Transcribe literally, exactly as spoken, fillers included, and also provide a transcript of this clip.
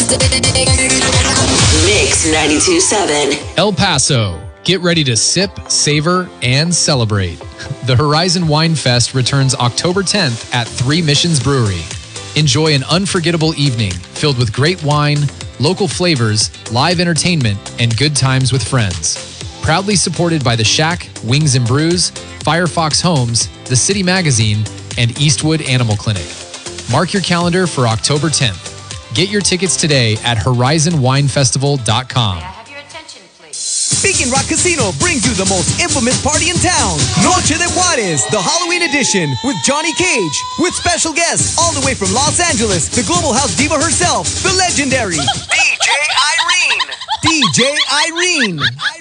Mix ninety-two point seven. El Paso. Get ready to sip, savor, and celebrate. The Horizon Wine Fest returns October tenth at Three Missions Brewery. Enjoy an unforgettable evening filled with great wine, local flavors, live entertainment, and good times with friends. Proudly supported by The Shack, Wings and Brews, Firefox Homes, The City Magazine, and Eastwood Animal Clinic. Mark your calendar for October tenth. Get your tickets today at horizon wine festival dot com. Beacon Rock Casino brings you the most infamous party in town, Noche de Juarez, the Halloween edition with Johnny Cage, with special guests all the way from Los Angeles, the Global House diva herself, the legendary D J Irene. D J Irene.